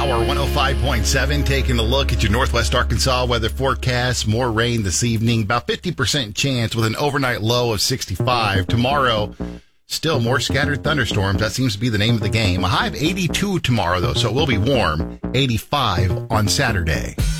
Power 105.7, taking a look at your Northwest Arkansas weather forecast. More rain this evening, about 50% chance with an overnight low of 65. Tomorrow, still more scattered thunderstorms. That seems to be the name of the game. A high of 82 tomorrow, though, so it will be warm. 85 on Saturday.